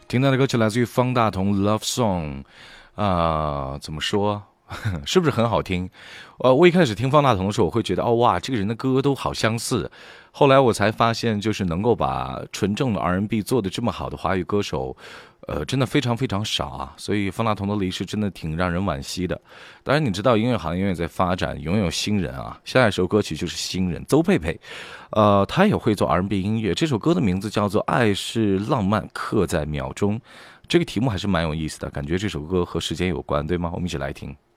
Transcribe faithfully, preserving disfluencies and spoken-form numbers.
听到的歌曲来自于方大同《Love Song》，啊、怎么说？是不是很好听？呃，我一开始听方大同的时候，我会觉得，哦哇，这个人的歌都好相似。后来我才发现，就是能够把纯正的 R and B 做得这么好的华语歌手，呃，真的非常非常少啊。所以方大同的离世真的挺让人惋惜的。当然，你知道音乐行业永远在发展，永远有新人啊。下一首歌曲就是新人邹佩佩，呃，他也会做 R and B 音乐。这首歌的名字叫做《爱是浪漫，刻在秒钟》。这个题目还是蛮有意思的，感觉这首歌和时间有关，对吗？我们一起来听。